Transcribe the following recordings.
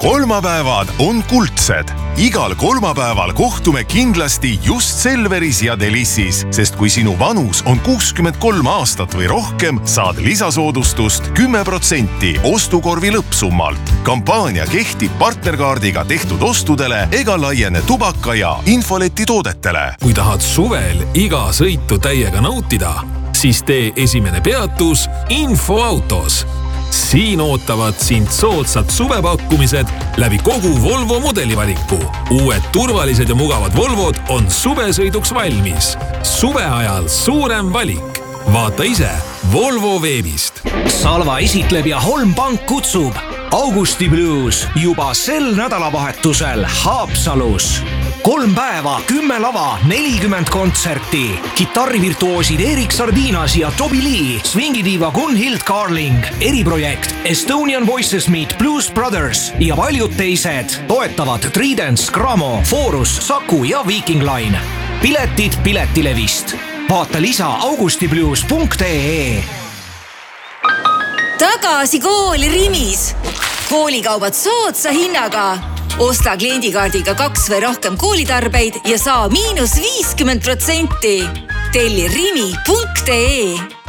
Kolmapäevad on kuldsed. Igal kolmapäeval kohtume kindlasti just Selveris ja Delissis, sest kui sinu vanus on 63 aastat või rohkem, saad lisasoodustust 10% ostukorvi lõppsummalt. Kampaania kehtib partnerkaardiga tehtud ostudele ega laiene tubaka ja infoleti toodetele. Kui tahad suvel iga sõitu täiega nautida, siis tee esimene peatus Infoautos. Siin ootavad sind soodsad suvepakkumised läbi kogu Volvo modelivaliku. Uued turvalised ja mugavad Volvod on suvesõiduks valmis. Suve ajal suurem valik. Vaata ise Volvo veebist. Salva esitleb ja Holm Pank kutsub. Augusti Blues juba sel nädalavahetusel Haapsalus. 3 päeva, 10 lava, 40 kontserti. Kitarrivirtuoosid Erik Sardinas ja Toby Lee, swingidiiva Gunhild Carling, eriprojekt Estonian Voices Meet Blues Brothers ja paljud teised. Toetavad Tridents, Gramo, Forus, Saku ja Viking Line. Piletid Piletilevist. Vaata lisa augustiblues.ee. Tagasi kooli Rimis. Koolikaubad soodsa hinnaga. Osta kliendikaardiga 2 või rohkem koolitarbeid ja saa -50%. Telli rimi.ee.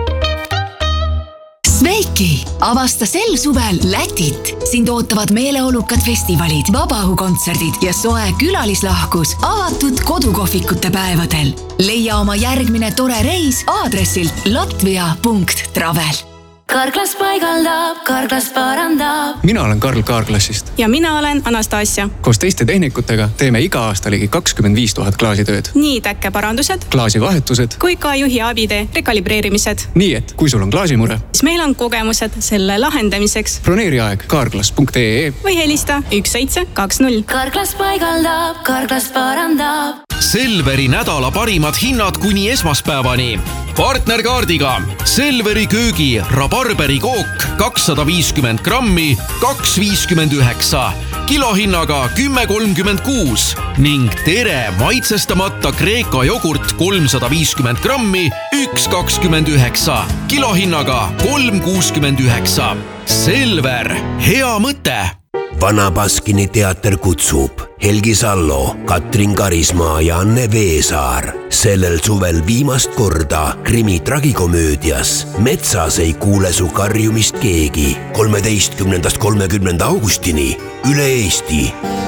Sveiki! Avasta sel suvel Lätit. Sind ootavad meeleolukad festivalid, vabaõhukontserdid ja soe külalislahkus avatud kodukohvikute päevadel. Leia oma järgmine tore reis aadressilt latvia.travel. Karklas paigaldab, Karklas parandab. Mina olen Karl Kaarklassist. Ja mina olen Anastasia. Koos teiste tehnikutega teeme iga aasta ligi 25 000 klaasitööd. Nii täkkeparandused, klaasivahetused kui ka juhi abide rekalibreerimised. Nii et, kui sul on klaasimure, siis meil on kogemused selle lahendamiseks. Broneeri aeg karklas.ee või helista 1720. Karklas paigaldab, Karklas parandab. Selveri nädala parimad hinnad kuni esmaspäevani. Partnerkaardiga Selveri köögi rabarberi kook 250 grammi 2,59, kilohinnaga 10,36 ning tere maitsestamata Kreeka jogurt 350 grammi 1,29, kilohinnaga 3,69. Selver, hea mõte! Vana Baskini teater kutsub Helgi Sallo, Katrin Karismaa ja Anne Veesaar. Sellel suvel viimast korda krimi tragikomöödias Metsas ei kuule su karjumist keegi 13.–30. augustini üle Eesti.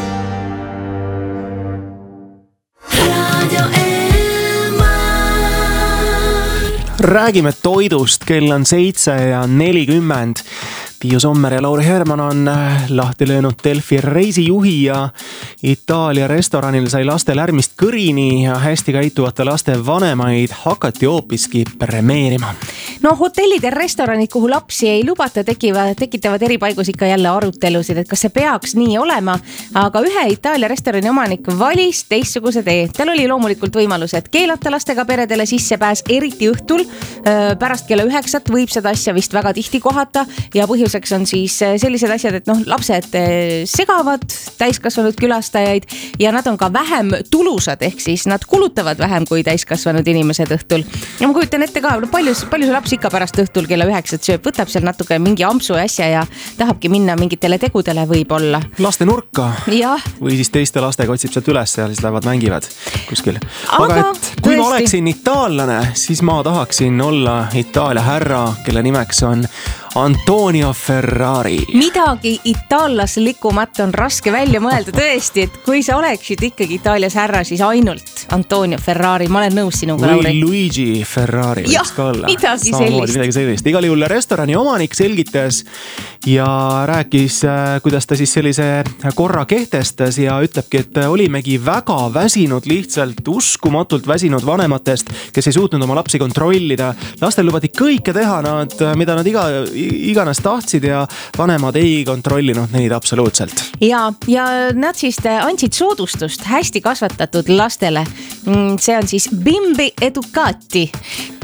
Räägime toidust, kell on 7:40. Tiiu Sommer ja Lauri Herman on lahti löönud Delfi reisijuhi ja Itaalia restoranil sai laste lärmist kõrini ja hästi käituvate laste vanemaid hakati hoopiski premeerima. No hotellid ja restoranid, kuhu lapsi ei lubata, tekitavad eri paigus ikka jälle arutelusid, et kas see peaks nii olema, aga ühe Itaalia restorani omanik valis teistsuguse tee. Tal oli loomulikult võimalus, et keelata lastega peredele sissepääs, eriti õhtul. Pärast kella 9 võib seda asja vist väga tihti kohata ja põhjuseks on siis sellised asjad, et lapsed segavad täiskasvanud külastajaid ja nad on ka vähem tulusad, ehk siis nad kulutavad vähem kui täiskasvanud inimesed õhtul. Ja ma kujutan ette ka, palju see laps ikka pärast õhtul kella 9 sööb, võtab seal natuke mingi ampsu asja ja tahabki minna mingitele tegudele võib-olla. Laste nurka. Ja. Või siis teiste lastega otsib sealt üles ja siis lähevad mängivad kuskil. Aga et kui ma oleksin itaallane, siis ma tahaksin olla Itaalia härra, kelle nimeks on Antonio Ferrari. Midagi itaallaslikumat on raske välja mõelda tõesti, et kui sa oleksid ikkagi Itaalias härra, siis ainult Antonio Ferrari. Ma olen nõus sinuga, Lauri. Või Luigi Ferrari. Jah, midagi sellist. Igal juhul restorani omanik selgitas ja rääkis, kuidas ta siis sellise korra kehtestas ja ütlebki, et olimegi väga väsinud, lihtsalt uskumatult väsinud vanematest, kes ei suutnud oma lapsi kontrollida. Lastel lubati kõike teha, mida nad iganes tahtsid ja vanemad ei kontrollinud neid absoluutselt. Ja nad siis andsid soodustust hästi kasvatatud lastele. See on siis Bimbi Educati.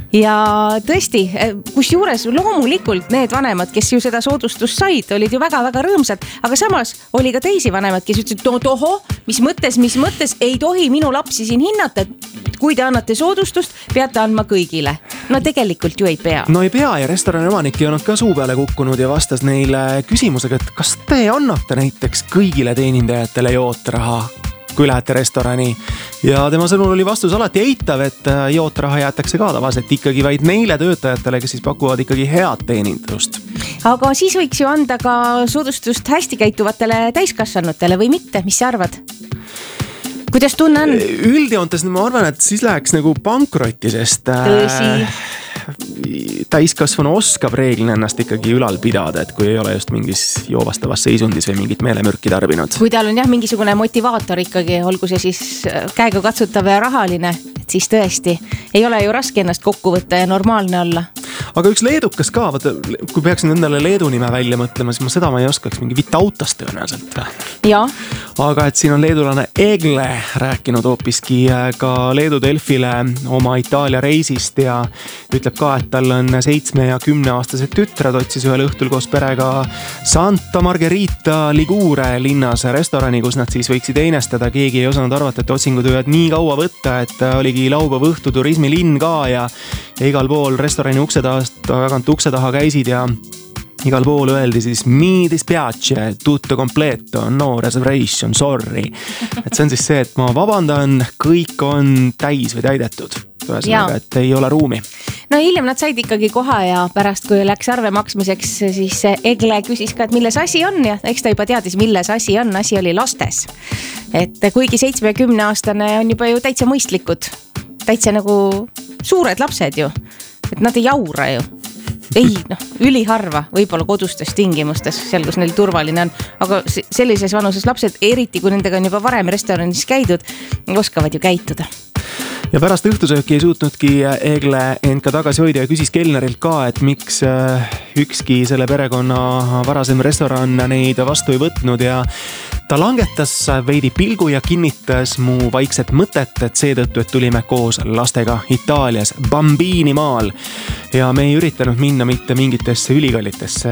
ja tõesti, kusjuures loomulikult need vanemad, kes ju seda soodustust said, olid ju väga-väga rõõmsad, aga samas oli ka teisi vanemad, kes ütlesid, tohoh, mis mõttes ei tohi minu lapsi siin hinnata, et kui te annate soodustust, peate andma kõigile. No tegelikult ju ei pea. No ei pea ja restorani omanik ei olnud ka suu peale kukkunud ja vastas neile küsimusega, et kas te annate näiteks kõigile teenindajatele jootraha, kui lähete restorani. Ja tema sõnul oli vastus alati eitav, et jootraha jäetakse ka tavaliselt ikkagi vaid neile töötajatele, kes siis pakuvad ikkagi head teenindust. Aga siis võiks ju anda ka soodustust hästi käituvatele täiskasvanutele või mitte, mis sa arvad? Kuidas tunne on? Üldjoontes ma arvan, et siis läheks nagu pankrotti, sest täiskasvanu oskab reeglina ennast ikkagi ülal pidada, et kui ei ole just mingis joovastavas seisundis või mingit meelemürki tarbinud. Kui tal on jah mingisugune motivaator ikkagi, olgu see siis käega katsutav ja rahaline, et siis tõesti ei ole ju raske ennast kokku võtta ja normaalne olla. Aga üks leedukas ka, vaata, kui peaksin endale leedu nime välja mõtlema, siis seda ma ei oskaks, mingi Vitautas tõenäoliselt. Ja. Aga et siin on leedulane Egle rääkinud hoopiski ka Leedu Delfile oma Itaalia reisist ja ütleb ka, et tal on 7 ja 10 aastased tütred, otsis ühel õhtul koos perega Santa Margherita Ligure linnas restorani, kus nad siis võiksid einestada. Keegi ei osanud arvata, et otsingud võivad nii kaua võtta, et oligi laupäeva õhtu turismilinn ka ja igal pool restorani tagant ukse taha käisid ja igal pool öeldi siis mi dispiace, tutto completo, no reservation, sorry. Et see on siis see, et ma vabandan, kõik on täis või täidetud. Ühesõnaga, et ei ole ruumi. No hiljem nad said ikkagi koha ja pärast, kui läks arve maksmiseks, siis Egle küsis ka, et milles asi on ja eks ta juba teadis, milles asi on. Asi oli lastes. Et kuigi 7 ja 10 aastane on juba ju täitsa mõistlikud, täitsa nagu suured lapsed ju, et nad ei jaura ju. Ei, üliharva, võib-olla kodustes tingimustes, seal kus neil turvaline on, aga sellises vanuses lapsed, eriti kui nendega on juba varem restoranis käidud, oskavad ju käituda. Ja pärast õhtusööki ei suutnudki Egle end ka tagasi hoida ja küsis kelnerilt ka, et miks ükski selle perekonna varasem restoran neid vastu ei võtnud ja ta langetas veidi pilgu ja kinnitas mu vaikset mõtet, et seetõttu, et tulime koos lastega Itaalias Bambini maal ja me ei üritanud minna mitte mingitesse ülikallitesse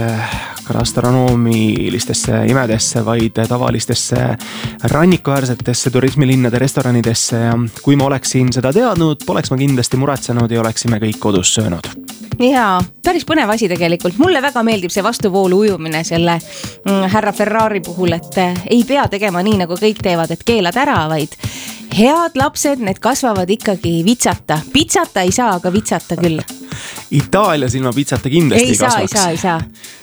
gastronoomilistesse imedesse, vaid tavalistesse rannikuäärsetesse turismilinnade restoranidesse ja kui ma oleksin seda teadnud, poleks ma kindlasti muretsenud ja oleksime kõik kodus söönud. Jaa, päris põnev asi tegelikult. Mulle väga meeldib see vastuvoolu ujumine selle härra Ferrari puhul, et ei pea tegema nii, nagu kõik teevad, et keelad ära, vaid head lapsed, need kasvavad ikkagi vitsata. Pitsata ei saa, aga vitsata küll. Itaalias ilma pitsata kindlasti ei kasvaks. Ei saa.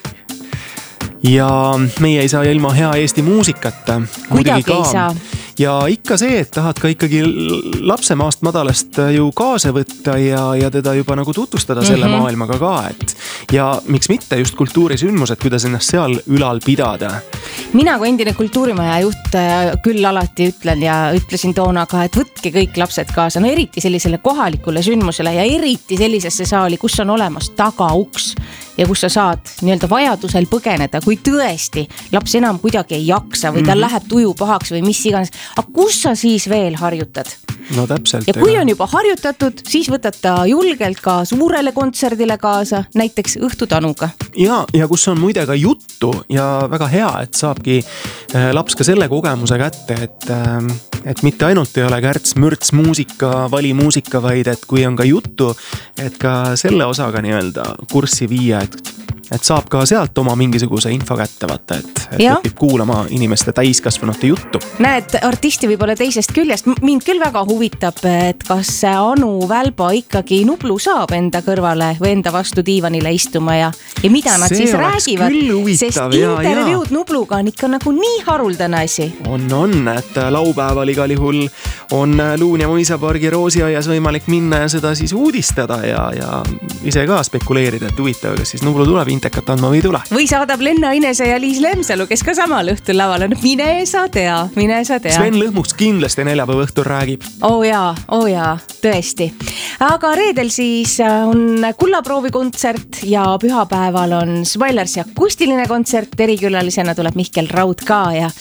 Ja meie ei saa ilma hea Eesti muusikata. Kuidagi ei saa. Ja ikka see, et tahad ka ikkagi lapse maast madalast ju kaasa võtta ja teda juba nagu tutvustada selle maailmaga ka, et ja miks mitte just kultuurisündmused, kuidas ennast seal ülal pidada. Mina kui endine kultuurimaja juht küll alati ütlen ja ütlesin toona ka, et võtke kõik lapsed kaasa, no eriti sellisele kohalikule sündmusele ja eriti sellisesse saali, kus on olemas tagauks ja kus sa saad nii-öelda vajadusel põgeneda, kui tõesti laps enam kuidagi ei jaksa või tal läheb tuju pahaks või mis iganes. Aga kus sa siis veel harjutad? No täpselt. Ja kui on juba harjutatud, siis võtad ta julgelt ka suurele kontserdile kaasa, näiteks Õhtutanuga. Ja kus on muide ka juttu ja väga hea, et saabki laps ka selle kogemuse kätte, et mitte ainult ei ole kärts, mürts, muusika, valimuusika, vaid et kui on ka juttu, et ka selle osaga nii-öelda kurssi viia, et saab ka sealt oma mingisuguse info kätte vaata, et õpib kuulama inimeste täiskasvanute juttu. Näed artisti võib-olla teisest küljest. Mind küll väga huvitab, et kas Anu Välba ikkagi Nublu saab enda kõrvale või enda vastu diivanile istuma ja mida nad see siis räägivad. Sest intervjuud Nubluga on ikka nagu nii haruldane asi. On, et laupäeval igal juhul on Luun ja Mõisapargi Roosiaias võimalik minna ja seda siis uudistada ja ise ka spekuleerida, et huvitav, kas siis Nublu tuleb intekat andma või ei tule. Või saadab Lenna Inese ja Liis Lemsalu, kes ka samal õhtul laval on. Mine sa tea. Sven Lõhmuks kindlasti neljapäeva õhtul räägib. jaa, tõesti. Aga reedel siis on Kullaproovi kontsert ja pühapäeval on Smilersi akustiline kontsert. Erikülalisena tuleb Mihkel Raud ka ja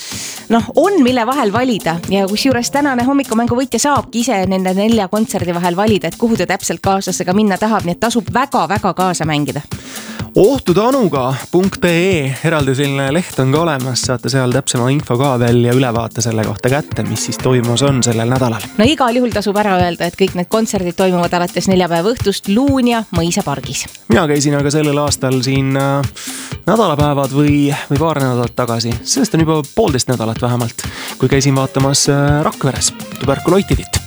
on mille vahel valida ja kusjuures tänane hommikumänguvõitja saabki ise nende 4 kontserdi vahel valida, et kuhu ta täpselt kaaslasega minna tahab, nii et tasub väga-väga kaasa mängida. ohtudanuga.ee eraldi selline leht on ka olemas, saate seal täpsema info ka veel ja ülevaate selle kohta kätte, mis siis toimus on sellel nädalal. No igal juhul tasub ära öelda, et kõik need kontserdid toimuvad alates neljapäeva õhtust Luunja mõisapargis. Mina käisin aga sellel aastal siin nädalapäevad või paar nädalat tagasi, sellest on juba 1,5 nädalat vähemalt, kui käisin vaatamas Rakveres tuberkuloitidit.